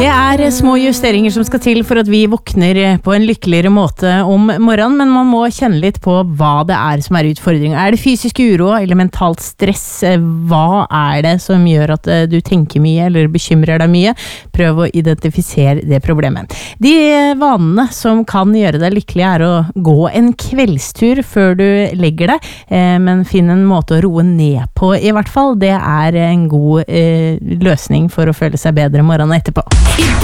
Det små justeringer som skal til for at vi våkner på en lykkeligere måte om morgenen, men man må kjenne litt på hva det som utfordringen. Det fysisk uro eller mentalt stress? Hva det som gjør at du tenker mye eller bekymrer deg mye? Prøv å identifisere det problemet. De vanene som kan gjøre deg lykkelig å gå en kveldstur før du legger deg, men finn en måte å roe ned på i hvert fall. Det en god løsning for å føle seg bedre morgenen etterpå.